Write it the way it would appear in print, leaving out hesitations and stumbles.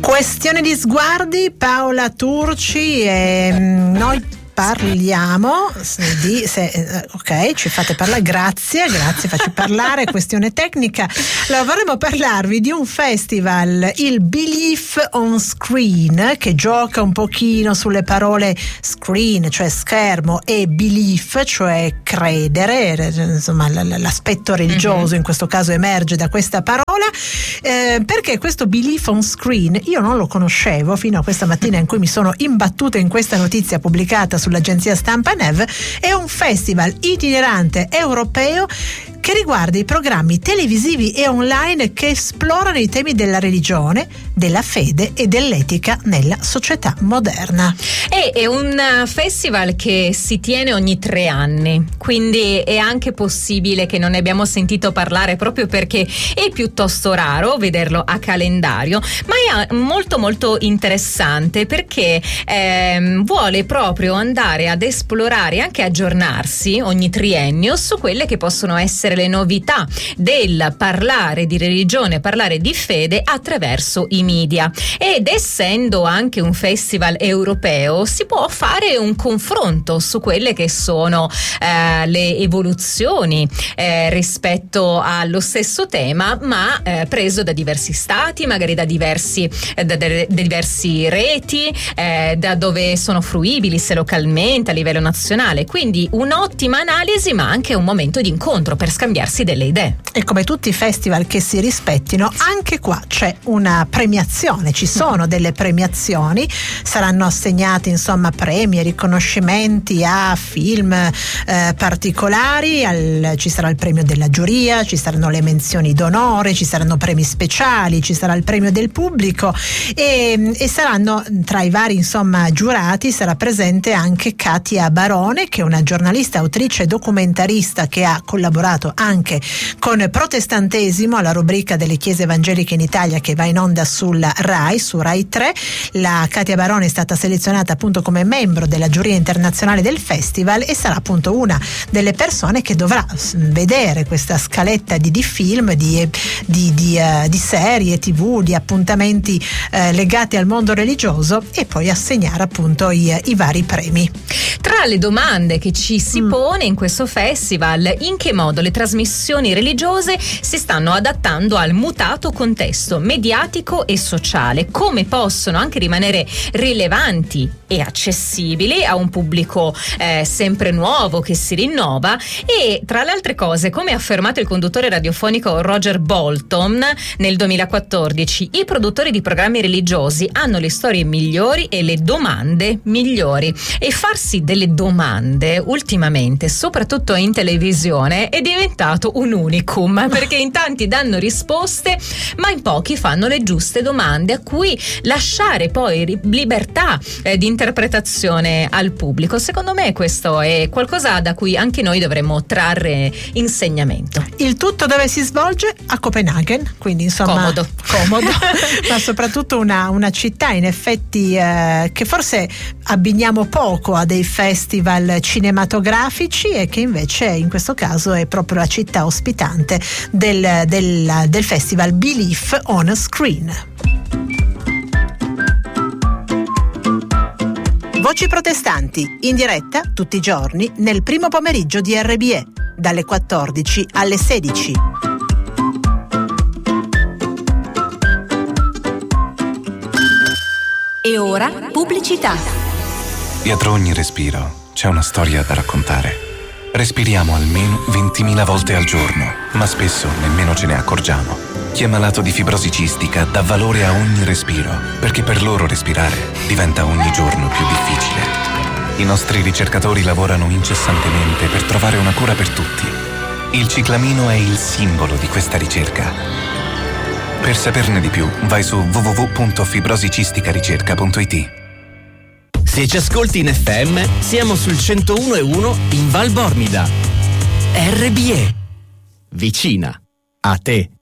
Questione di sguardi, Paola Turci, e noi parliamo di ok, ci fate parlare, grazie, facci parlare. Questione tecnica. Allora, vorremmo parlarvi di un festival, il Belief on Screen, che gioca un pochino sulle parole screen, cioè schermo, e belief, cioè credere, insomma l'aspetto religioso in questo caso emerge da questa parola, perché questo Belief on Screen io non lo conoscevo fino a questa mattina in cui mi sono imbattuta in questa notizia pubblicata sull'agenzia stampa NEV. È un festival itinerante europeo che riguarda i programmi televisivi e online che esplorano i temi della religione, della fede e dell'etica nella società moderna. È un festival che si tiene ogni 3 anni, quindi è anche possibile che non ne abbiamo sentito parlare proprio perché è piuttosto raro vederlo a calendario, ma è molto molto interessante perché vuole proprio andare ad esplorare e anche aggiornarsi ogni triennio su quelle che possono essere le novità del parlare di religione, parlare di fede attraverso i media. Ed essendo anche un festival europeo, si può fare un confronto su quelle che sono le evoluzioni rispetto allo stesso tema, ma preso da diversi stati, magari da diversi reti, da dove sono fruibili, se localmente, a livello nazionale. Quindi un'ottima analisi, ma anche un momento di incontro per scambiarsi delle idee. E come tutti i festival che si rispettino, anche qua c'è una premiazione, ci sono delle premiazioni, saranno assegnati insomma premi e riconoscimenti a film particolari, ci sarà il premio della giuria, ci saranno le menzioni d'onore, ci saranno premi speciali, ci sarà il premio del pubblico e saranno tra i vari insomma giurati, sarà presente anche Katia Barone, che è una giornalista, autrice e documentarista che ha collaborato anche con Protestantesimo, alla rubrica delle chiese evangeliche in Italia che va in onda sulla RAI, su RAI 3. La Katia Barone è stata selezionata appunto come membro della giuria internazionale del festival e sarà appunto una delle persone che dovrà vedere questa scaletta di film, di serie TV, di appuntamenti legati al mondo religioso e poi assegnare appunto i vari premi. Tra le domande che ci si pone in questo festival: in che modo le trasmissioni religiose si stanno adattando al mutato contesto mediatico e sociale, come possono anche rimanere rilevanti e accessibili a un pubblico sempre nuovo che si rinnova, e tra le altre cose, come ha affermato il conduttore radiofonico Roger Bolton nel 2014, i produttori di programmi religiosi hanno le storie migliori e le domande migliori, e farsi delle domande ultimamente, soprattutto in televisione, è diventato un unicum, perché in tanti danno risposte ma in pochi fanno le giuste domande a cui lasciare poi libertà di interpretazione al pubblico. Secondo me questo è qualcosa da cui anche noi dovremmo trarre insegnamento. Il tutto dove si svolge? A Copenaghen, quindi insomma comodo ma soprattutto una città in effetti che forse abbiniamo poco a dei festival cinematografici e che invece in questo caso è proprio la città ospitante del festival Belief on Screen. Voci protestanti, in diretta tutti i giorni nel primo pomeriggio di RBE, dalle 14 alle 16. E ora pubblicità. Dietro ogni respiro c'è una storia da raccontare. Respiriamo almeno 20.000 volte al giorno, ma spesso nemmeno ce ne accorgiamo. Chi è malato di fibrosi cistica dà valore a ogni respiro, perché per loro respirare diventa ogni giorno più difficile. I nostri ricercatori lavorano incessantemente per trovare una cura per tutti. Il ciclamino è il simbolo di questa ricerca. Per saperne di più, vai su www.fibrosicisticaRicerca.it. Se ci ascolti in FM, siamo sul 101.1 in Val Bormida. RBE. Vicina a te.